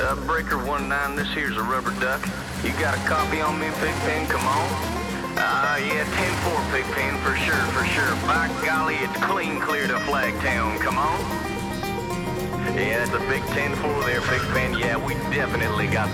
Breaker 19, this here's a rubber duck. You got a copy on me, Pigpen? Come on. Yeah, 10-4, Pigpen, for sure, for sure. By golly, it's clean clear to Flagtown. Come on. Yeah, it's a big 10-4 there, Pigpen. Yeah, we definitely got